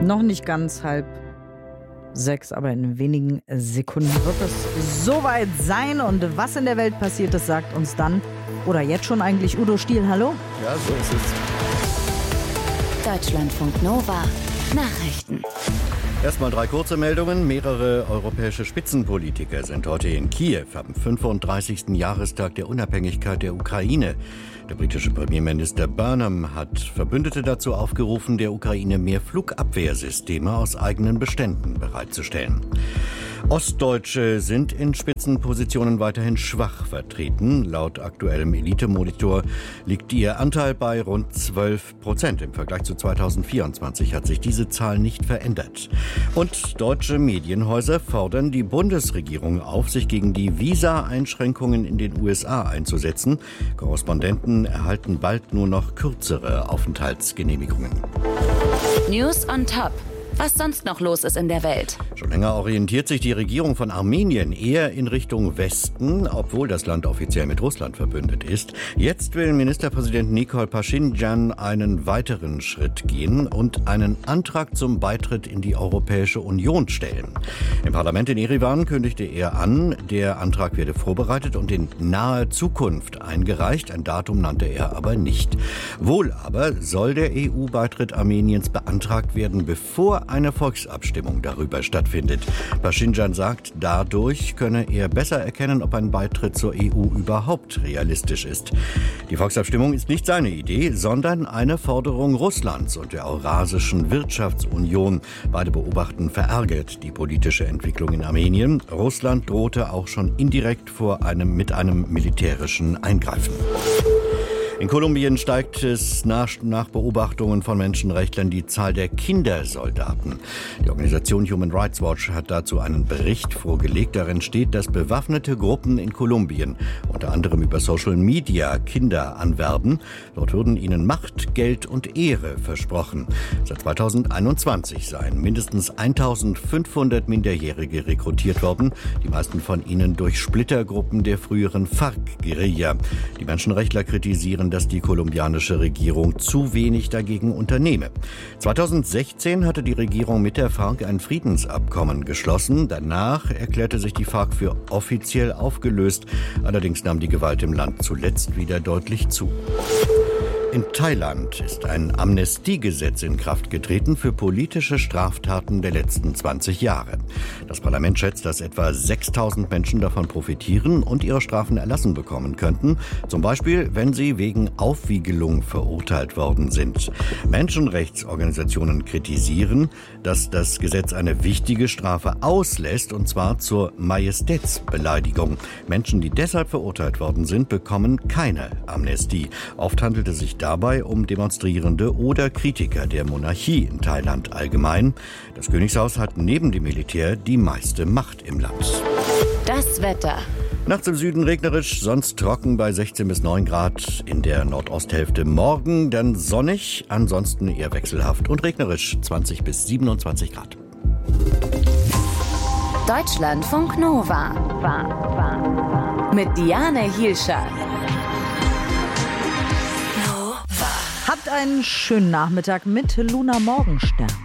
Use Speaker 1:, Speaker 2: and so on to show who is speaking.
Speaker 1: Noch nicht ganz 5:30, aber in wenigen Sekunden wird es soweit sein. Und was in der Welt passiert, das sagt uns dann oder jetzt schon eigentlich Udo Stiel. Hallo?
Speaker 2: Ja, so ist es.
Speaker 3: Deutschlandfunk Nova Nachrichten.
Speaker 2: Erstmal 3 kurze Meldungen. Mehrere europäische Spitzenpolitiker sind heute in Kiew am 35. Jahrestag der Unabhängigkeit der Ukraine. Der britische Premierminister Burnham hat Verbündete dazu aufgerufen, der Ukraine mehr Flugabwehrsysteme aus eigenen Beständen bereitzustellen. Ostdeutsche sind in Spitzenpositionen weiterhin schwach vertreten. Laut aktuellem Elite-Monitor liegt ihr Anteil bei rund 12%. Im Vergleich zu 2024 hat sich diese Zahl nicht verändert. Und deutsche Medienhäuser fordern die Bundesregierung auf, sich gegen die Visa-Einschränkungen in den USA einzusetzen. Korrespondenten erhalten bald nur noch kürzere Aufenthaltsgenehmigungen.
Speaker 3: News on Top. Was sonst noch los ist in der Welt.
Speaker 2: Schon länger orientiert sich die Regierung von Armenien eher in Richtung Westen, obwohl das Land offiziell mit Russland verbündet ist. Jetzt will Ministerpräsident Nikol Paschinjan einen weiteren Schritt gehen und einen Antrag zum Beitritt in die Europäische Union stellen. Im Parlament in Erivan kündigte er an, der Antrag werde vorbereitet und in naher Zukunft eingereicht. Ein Datum nannte er aber nicht. Wohl aber soll der EU-Beitritt Armeniens beantragt werden, bevor eine Volksabstimmung darüber stattfindet. Paschinjan sagt, dadurch könne er besser erkennen, ob ein Beitritt zur EU überhaupt realistisch ist. Die Volksabstimmung ist nicht seine Idee, sondern eine Forderung Russlands und der Eurasischen Wirtschaftsunion. Beide beobachten verärgert die politische Entwicklung in Armenien. Russland drohte auch schon indirekt mit einem militärischen Eingreifen. In Kolumbien steigt es nach Beobachtungen von Menschenrechtlern die Zahl der Kindersoldaten. Die Organisation Human Rights Watch hat dazu einen Bericht vorgelegt. Darin steht, dass bewaffnete Gruppen in Kolumbien unter anderem über Social Media Kinder anwerben. Dort würden ihnen Macht, Geld und Ehre versprochen. Seit 2021 seien mindestens 1500 Minderjährige rekrutiert worden, die meisten von ihnen durch Splittergruppen der früheren FARC-Guerilla. Die Menschenrechtler kritisieren, dass die kolumbianische Regierung zu wenig dagegen unternehme. 2016 hatte die Regierung mit der FARC ein Friedensabkommen geschlossen. Danach erklärte sich die FARC für offiziell aufgelöst. Allerdings nahm die Gewalt im Land zuletzt wieder deutlich zu. In Thailand ist ein Amnestiegesetz in Kraft getreten für politische Straftaten der letzten 20 Jahre. Das Parlament schätzt, dass etwa 6.000 Menschen davon profitieren und ihre Strafen erlassen bekommen könnten. Zum Beispiel, wenn sie wegen Aufwiegelung verurteilt worden sind. Menschenrechtsorganisationen kritisieren, dass das Gesetz eine wichtige Strafe auslässt, und zwar zur Majestätsbeleidigung. Menschen, die deshalb verurteilt worden sind, bekommen keine Amnestie. Oft handelt es sich dabei um Demonstrierende oder Kritiker der Monarchie in Thailand allgemein. Das Königshaus hat neben dem Militär die meiste Macht im Land.
Speaker 3: Das Wetter.
Speaker 2: Nachts im Süden regnerisch, sonst trocken bei 16 bis 9 Grad. In der Nordosthälfte morgen dann sonnig, ansonsten eher wechselhaft und regnerisch 20 bis 27 Grad.
Speaker 3: Deutschlandfunk Nova. Mit Diane Hielscher.
Speaker 1: Habt einen schönen Nachmittag mit Luna Morgenstern.